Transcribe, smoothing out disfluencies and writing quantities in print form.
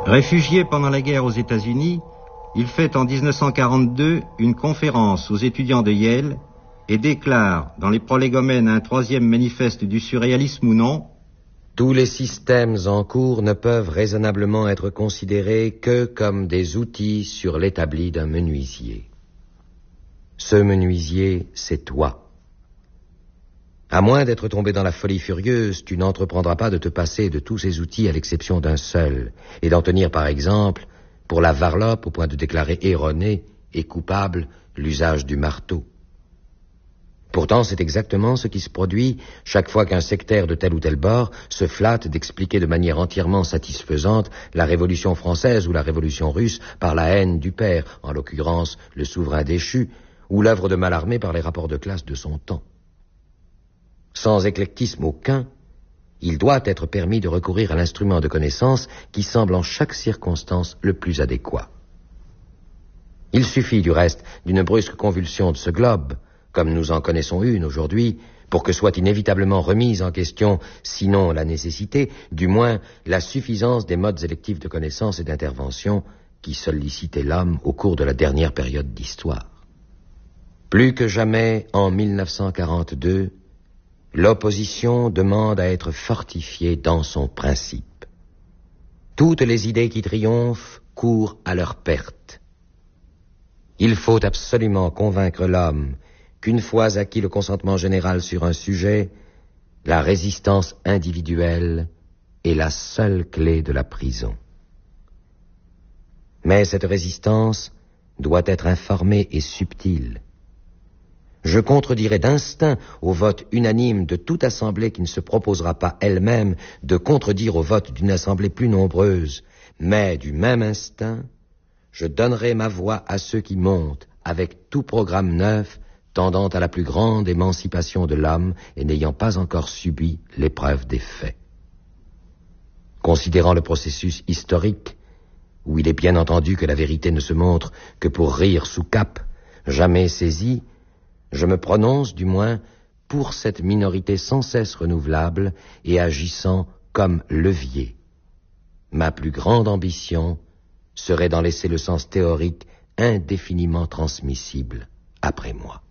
Réfugié pendant la guerre aux États-Unis, il fait en 1942 une conférence aux étudiants de Yale et déclare dans les Prolégomènes un troisième manifeste du surréalisme ou non: tous les systèmes en cours ne peuvent raisonnablement être considérés que comme des outils sur l'établi d'un menuisier. Ce menuisier, c'est toi. À moins d'être tombé dans la folie furieuse, tu n'entreprendras pas de te passer de tous ces outils à l'exception d'un seul, et d'en tenir par exemple pour la varlope au point de déclarer erroné et coupable l'usage du marteau. Pourtant, c'est exactement ce qui se produit chaque fois qu'un sectaire de tel ou tel bord se flatte d'expliquer de manière entièrement satisfaisante la Révolution française ou la Révolution russe par la haine du père, en l'occurrence le souverain déchu, ou l'œuvre de Mallarmé par les rapports de classe de son temps. Sans éclectisme aucun, il doit être permis de recourir à l'instrument de connaissance qui semble en chaque circonstance le plus adéquat. Il suffit du reste d'une brusque convulsion de ce globe, comme nous en connaissons une aujourd'hui, pour que soit inévitablement remise en question, sinon la nécessité, du moins la suffisance des modes électifs de connaissance et d'intervention qui sollicitaient l'homme au cours de la dernière période d'histoire. Plus que jamais, en 1942, l'opposition demande à être fortifiée dans son principe. Toutes les idées qui triomphent courent à leur perte. Il faut absolument convaincre l'homme qu'une fois acquis le consentement général sur un sujet, la résistance individuelle est la seule clé de la prison. Mais cette résistance doit être informée et subtile. Je contredirais d'instinct au vote unanime de toute assemblée qui ne se proposera pas elle-même de contredire au vote d'une assemblée plus nombreuse, mais du même instinct, je donnerai ma voix à ceux qui montent, avec tout programme neuf, tendant à la plus grande émancipation de l'homme et n'ayant pas encore subi l'épreuve des faits. Considérant le processus historique, où il est bien entendu que la vérité ne se montre que pour rire sous cape, jamais saisie, je me prononce du moins pour cette minorité sans cesse renouvelable et agissant comme levier. Ma plus grande ambition serait d'en laisser le sens théorique indéfiniment transmissible après moi.